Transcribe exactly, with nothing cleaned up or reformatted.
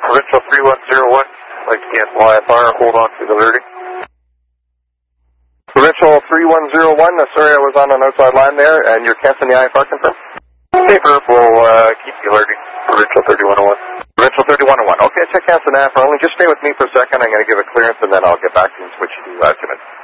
Provincial three one zero one, like to cancel I F R, hold on to the alerting. Provincial three one zero one, uh, sorry I was on an outside line there, and you're canceling the I F R, confirm? Safer, we'll uh, keep the alerting. Provincial thirty-one oh one. Provincial thirty-one oh one. Okay, check cancel the I F R only. Just stay with me for a second. I'm going to give a clearance, and then I'll get back to you and switch you to uh, Timmins.